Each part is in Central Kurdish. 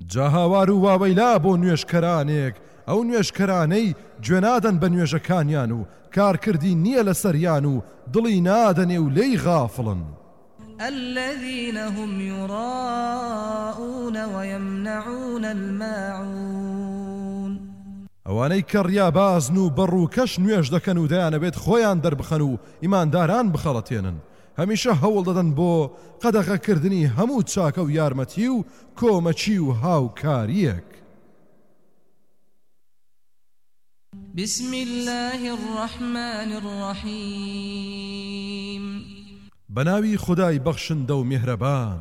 جا هاوار و واوەیلا بۆ نوێژکەرانێک ئەو نوێژکەرانەی گوێنادەن بە نوێژەکانیان و کارکردی نییە لەسەریان و دڵی نادەنێ و لێی غافڵن. الذين هم يراءون ويمنعون الماعون ئەوانەی کە ڕیابازن و بەڕ و کەش نوێژ دەکەن و دەیانەبێت خۆیان دەربخەن و ئیمانداران بخەڵەتێنن. هەمیشە هەوڵ دەدەن بۆ قەدەغەکردنی هەموو چاکە و یارمەتی و کۆمەچی و هاوکاریەک. بسم الله الرحمن الرحيم بناوی خدای بەخشندە و میهرەبان.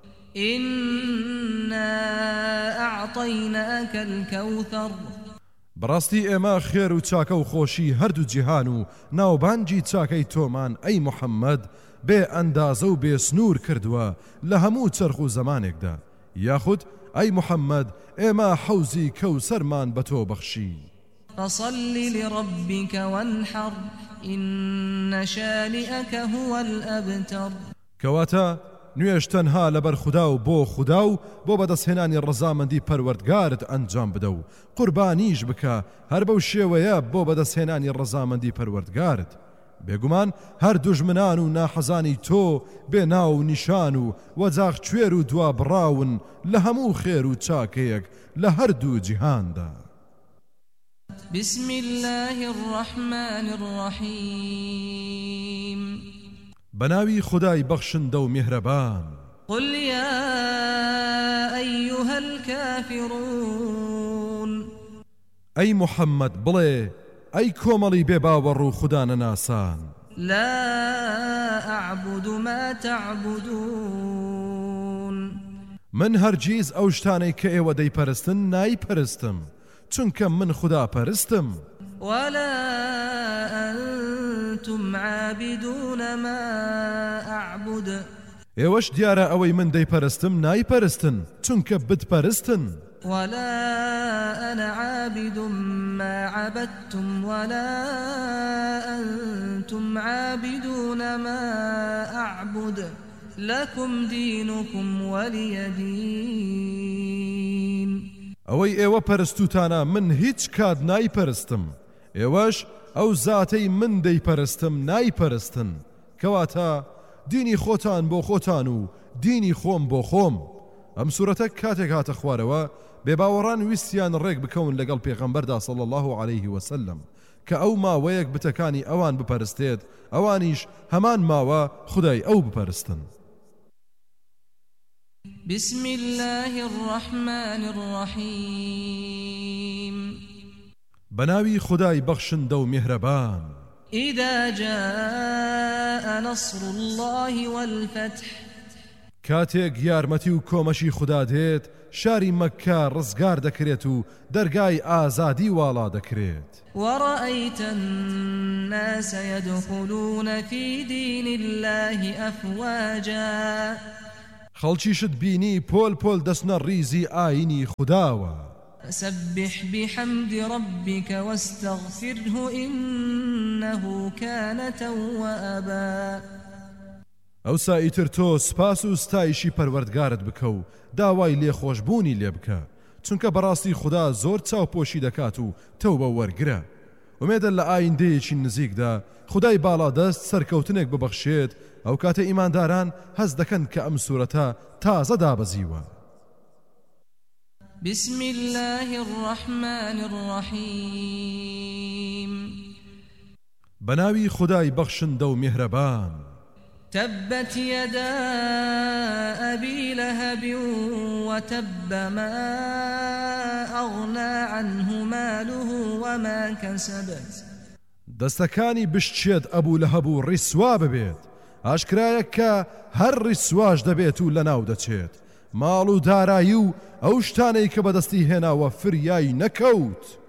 إنا أعطيناك الكوثر بەڕاستی ئێمە خێر و چاکە و خۆشی هەردوو جیهان و ناوبانگی چاکەی تۆمان ئەی محەممەد بێ ئەندازە و بێ سنوور کردووە لە هەموو چەرخ و زەمانێکدا. یاخود ئەی محەممەد ئێمە حەوزی کەوسەرمان بە تۆ بەخشی. فصل لربك وانحر إن شانئك هو الأبتر. کەواتە نوێژ تەنها لەبەر خوددا و بۆ خوددا و بۆ بەدەستهێنانی ڕەزامەندی پەروەردگارت ئەنجام بدە و قوربانیش بکە هەر بەو شێوەیە بۆ بەدەستهێنانی ڕەزامەندی پەروەردگارت. بێگومان هەر دوژمنان و ناحەزانی تۆ بێ ناو و نیشان و وەجاغ کوێر و دوا بڕاون لە هەموو خێر و چاکەیەک لە هەردوو جیهاندا. بسم الله الرحمن الرحيم بناوی خدای بەخشندە و میهرەبان. قل يا أيها الكافرون ئەی محەممەد بڵێ ئەی کۆمەڵی بێباوەڕ و خوددا نەناسان. لا أعبد ما تعبدون من هەرگیز ئەو شتانەی کە ئێوە دەیپەرستن نایپەرستم چونکە من خوددا پەرستم. ولا أنتم عابدون ما أعبد ئێوەش دیارە ئەوەی من دەیپەرستم نایپەرستن چونکە بتپەرستن. ولا أنا عابد ما عبدتم ولا أنتم عابدون ما أعبد لكم دينكم ولي دين. ئەوەی ئێوە پەرستوتانە من هیچ کات نایپەرستم، ئێوەش ئەو زاتەی من دەیپەرستم نایپەرستن. کەواتە دینی خۆتان بۆ خۆتان و دینی خۆم بۆ خۆم. ئەم سورەتە کاتێک هاتە خوارەوە بێباوەڕان ویستیان ڕێک بکەون لەگەڵ پێغەمبەردا صلی الله عليه وسلم کە ئەو ماوەیەک بتەکانی ئەوان بپەرستێت ئەوانیش هەمان ماوە خدای ئەو بپەرستن. بسم الله الرحمن الرحيم بناوی خدای بەخشندە و میهرەبان. إذا جاء نصر الله والفتح کاتێک یارمەتی و کۆمەشی خوددا دێت شاری مەککە ڕزگار دەکرێت و دەرگای ئازادی واڵا دەکرێت. ورأيت الناس يدخلون في دين الله أفواجا خەڵکیشت بینی پۆل پۆل دەستنە ڕیزی ئاینی خودداوە. فسبح بحمد ربك واستغفره إنه كان توابا. ئەوسا ئیتر تۆ سپاس و ستایشی پەروەردگارت بکە و داوای لێخۆشبوونی لێ بکە چونکە بەڕاستی خوددا زۆر چاوپۆشی دەکات و تەوبە وەرگرە. ومێدە لە ئایندەیەکی نزیکدا خودای باڵادەست سەرکەوتنێک ببەخشێت ئەو کاتە ئیمانداران هەست دەکەن کە ئەم سورەتە تازە دابەزیوە. بسم الله الرحمن الرحيم بناوی خدای بەخشندە و میهرەبان. تبت يدا أبي لهب وتب ما أغنى عنه ماله وما كسب. دەستەکانی بشتێت ئەبوو لەهەب و ڕیسوا ببێت ئاشکرایە کە هەر ڕیسواش دەبێت و لەناو دەچێت ماڵ و دارایی و ئەو شتانەی کە بەدەستی هێناوە فریای نەکەوت.